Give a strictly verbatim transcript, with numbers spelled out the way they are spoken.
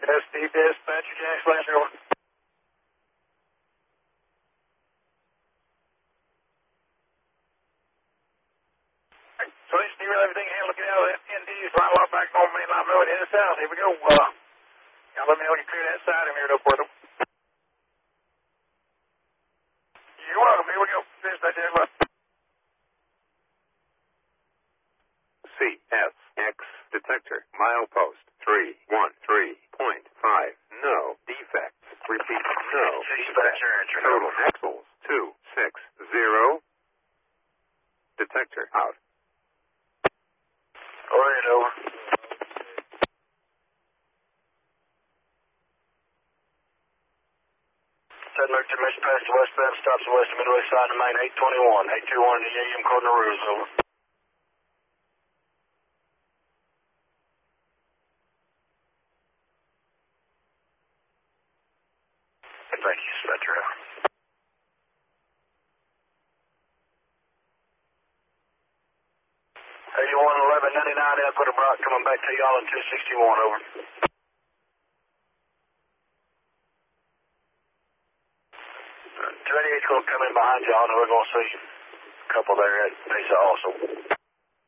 S D dispatcher, Jack Flash, over. So this is everything handled, get out of that N D, so I lock back on mainline road headed south. Here we go. Uh, y'all let me know when you clear that side of here, no Puerto. You're welcome. Here we go. Dispatch, Jack Flash. C S X detector, milepost three one three point five, no defects. Repeat, no defects. Total axles two six zero. Detector out. All right, over. Said Merchant Mission past the westbound, stops the west of Midway side of main eight twenty-one, eight two one in the A M Cardinal Ruse, over. Thank you, Spectre. eighty-one eleven ninety-nine, Output of Brock, coming back to y'all in two sixty-one, over. two eighty-eight's going to come in behind y'all, and we're going to see a couple there at Mesa also.